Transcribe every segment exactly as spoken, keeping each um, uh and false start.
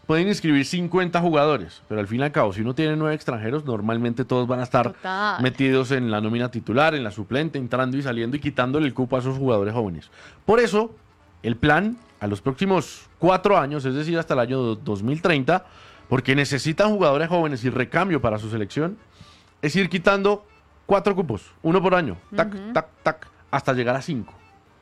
pueden inscribir cincuenta jugadores, pero al fin y al cabo, si uno tiene nueve extranjeros, normalmente todos van a estar Total. metidos en la nómina titular, en la suplente, entrando y saliendo y quitándole el cupo a esos jugadores jóvenes. Por eso, el plan a los próximos cuatro años, es decir, hasta el año dos mil treinta, porque necesitan jugadores jóvenes y recambio para su selección, es ir quitando cuatro cupos, uno por año, tac, Ujú. tac, tac, hasta llegar a cinco.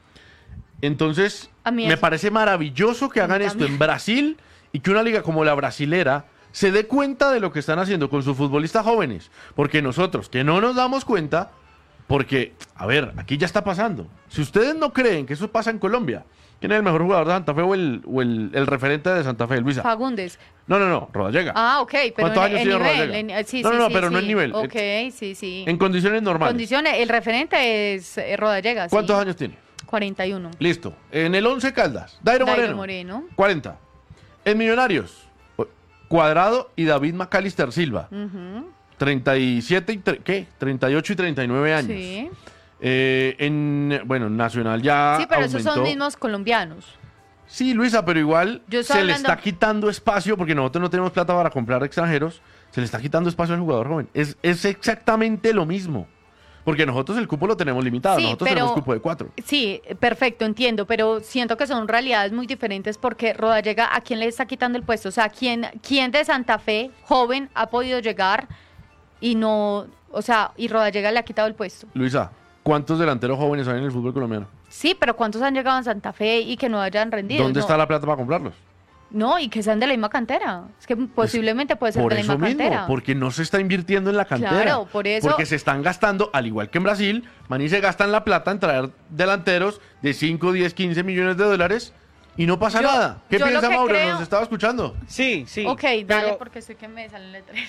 Entonces, A mí me eso- parece maravilloso que A mí hagan esto también. en Brasil y que una liga como la brasilera se dé cuenta de lo que están haciendo con sus futbolistas jóvenes. Porque nosotros, que no nos damos cuenta, porque, a ver, aquí ya está pasando. Si ustedes no creen que eso pasa en Colombia, ¿quién es el mejor jugador de Santa Fe o el, o el, el referente de Santa Fe, Luisa? Fagundes. No, no, no, Rodallega. Ah, ok, pero ¿Cuántos en, años en tiene nivel. Rodallega? en- sí, No, sí, no, no, sí, pero no sí. en nivel. Ok, sí, sí. En condiciones normales. Condiciones, el referente es eh, Rodallega, sí. ¿Cuántos años tiene? cuarenta y uno. Listo. En el Once Caldas, Dairo, Dairo Moreno, Moreno. cuarenta. En Millonarios, Cuadrado y David Macalister Silva, Ujú, treinta y siete y tre- ¿qué? treinta y ocho y treinta y nueve años. Sí. Eh, en, bueno, en Nacional ya Sí, pero esos son aumentó. mismos colombianos. Sí, Luisa, pero igual Yo se estoy le hablando- está quitando espacio, porque nosotros no tenemos plata para comprar extranjeros, se le está quitando espacio al jugador joven. Es, es exactamente lo mismo. Porque nosotros el cupo lo tenemos limitado, Sí, nosotros pero- tenemos cupo de cuatro. Sí, perfecto, entiendo, pero siento que son realidades muy diferentes porque Rodallega, ¿a quién le está quitando el puesto? O sea, ¿quién, quién de Santa Fe, joven, ha podido llegar y no, o sea, y Rodallega le ha quitado el puesto? Luisa, ¿cuántos delanteros jóvenes hay en el fútbol colombiano? Sí, pero ¿cuántos han llegado a Santa Fe y que no hayan rendido? ¿Dónde no, está la plata para comprarlos? No, y que sean de la misma cantera. Es que posiblemente puede ser Por de la eso misma mismo, cantera. porque no se está invirtiendo en la cantera. Claro, por eso- Porque se están gastando, al igual que en Brasil, Maní se gastan la plata en traer delanteros de cinco, diez, quince millones de dólares y no pasa Yo- nada. ¿Qué yo lo piensa que Mauro? creo- Nos estaba escuchando. Sí, sí. Ok, dale, pero- porque sé que me salen letreros.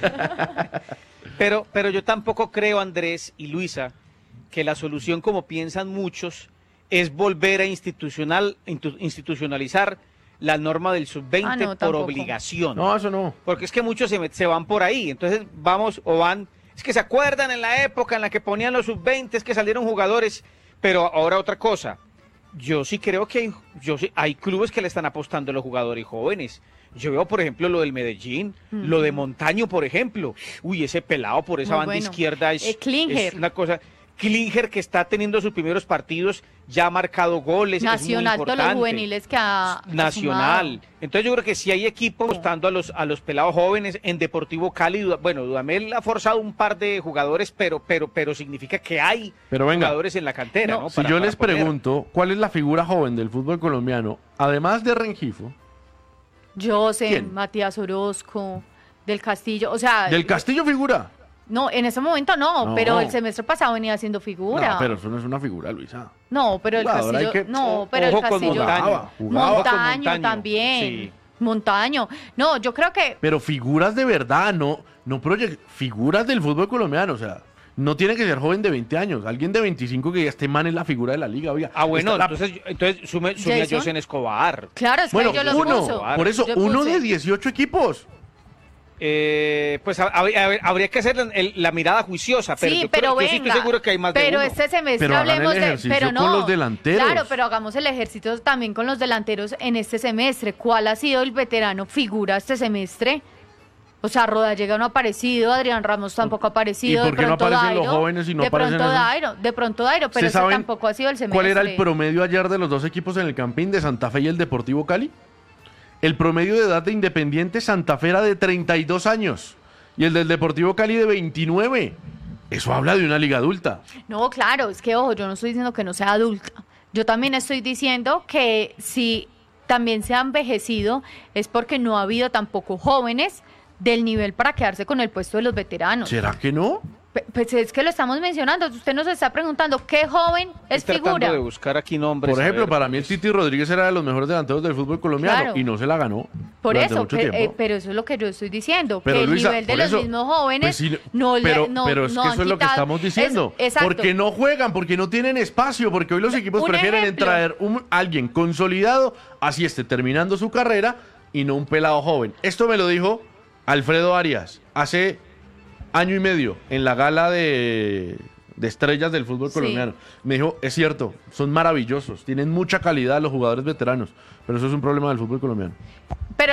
Pero, pero yo tampoco creo, Andrés y Luisa, que la solución, como piensan muchos, es volver a institucional, intu- institucionalizar la norma del sub veinte Ah, no, por tampoco. obligación. No, eso no. Porque es que muchos se, met- se van por ahí. Entonces vamos o van. Es que se acuerdan en la época en la que ponían los sub veinte, es que salieron jugadores. Pero ahora otra cosa. Yo sí creo que hay, yo sí- hay clubes que le están apostando a los jugadores jóvenes. Yo veo, por ejemplo, lo del Medellín, lo de Montaño, por ejemplo. Uy, ese pelado por esa Muy banda bueno. izquierda es, Eh, Klinger. es una cosa. Klinger, que está teniendo sus primeros partidos, ya ha marcado goles. Nacional, es muy todos los importante. juveniles que ha ha Nacional. sumado. Entonces yo creo que si hay equipos apostando a los a los pelados jóvenes en Deportivo Cali. Duda- Bueno, Dudamel ha forzado un par de jugadores, pero pero pero significa que hay Pero venga, jugadores en la cantera, No, ¿no? Si Para- yo para les poner. pregunto, ¿cuál es la figura joven del fútbol colombiano, además de Rengifo, José, ¿Quién? Matías Orozco, del Castillo, o sea, del Castillo figura? no, en ese momento no, No. pero el semestre pasado venía haciendo figura. No, pero eso no es una figura, Luisa. No, pero el Jugador, hay Castillo, que- no, pero el Ojo con Castillo, Montaño. Jugaba, jugaba. Ojo con Montaño Montaño, también, sí. Montaño, no, yo creo que Pero figuras de verdad, no, no proyec- figuras del fútbol colombiano, o sea, no tiene que ser joven de veinte años, alguien de veinticinco que ya esté man en la figura de la liga, oiga. Ah, bueno, Está la- entonces entonces sume, sume a Jason. José Escobar. claro, es que bueno, yo los uno, puso. por eso, Yo uno puse. de dieciocho equipos. Eh, pues hab- hab- habría que hacer la, el- la mirada juiciosa, pero Sí, yo, pero creo- yo venga, sí estoy seguro que hay más de pero uno. este semestre Pero hagan el hablemos de, ejercicio pero con no, los delanteros. claro, pero hagamos el ejercicio también con los delanteros en este semestre. ¿Cuál ha sido el veterano figura este semestre? O sea, Rodallega no ha aparecido, Adrián Ramos tampoco ha aparecido. ¿Y de por qué no pronto aparecen los Dairo, jóvenes y no de aparecen pronto esos? Dairo, de pronto Dairo, pero ¿Ustedes ese saben tampoco ha sido el semestre. ¿Cuál era el promedio ayer de los dos equipos en el Campín de Santa Fe y el Deportivo Cali? El promedio de edad de Independiente Santa Fe era de treinta y dos años y el del Deportivo Cali de veintinueve. Eso habla de una liga adulta. No, claro, es que ojo, yo no estoy diciendo que no sea adulta. Yo también estoy diciendo que si también se ha envejecido es porque no ha habido tampoco jóvenes del nivel para quedarse con el puesto de los veteranos. ¿Será que no? Pe- Pues es que lo estamos mencionando. Usted nos está preguntando qué joven es Estoy tratando figura. de buscar aquí nombres. Por a ejemplo, ver. para mí el Titi Rodríguez era de los mejores delanteros del fútbol colombiano Claro. y no se la ganó. Por durante eso, mucho pe- tiempo. eh, pero eso es lo que yo estoy diciendo. Pero, que el Luisa, nivel de por los eso, mismos jóvenes pues sí, no le pero, no, pero es no que han eso es lo que quitado- estamos diciendo. Es- exacto. Porque no juegan, porque no tienen espacio, porque hoy los equipos Un prefieren ejemplo. traer un, alguien consolidado, así esté terminando su carrera, y no un pelado joven. Esto me lo dijo Alfredo Arias hace año y medio en la gala de, de estrellas del fútbol Sí. colombiano. Me dijo, es cierto, son maravillosos, tienen mucha calidad los jugadores veteranos, pero eso es un problema del fútbol colombiano. Pero